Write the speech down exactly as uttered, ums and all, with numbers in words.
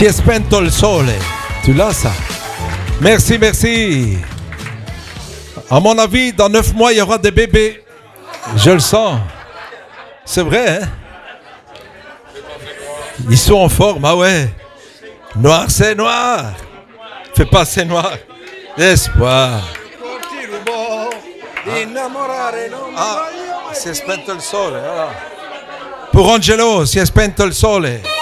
Si è spento il sole. Tu l'as ça? Merci, merci. À mon avis, dans neuf mois, il y aura des bébés. Je le sens. C'est vrai, hein? Ils sont en forme, ah ouais. Noir, c'est noir. Fais pas c'est noir. Espoir. Ah, si è spento il sole. Allora. Pour Angelo, si è spento il sole.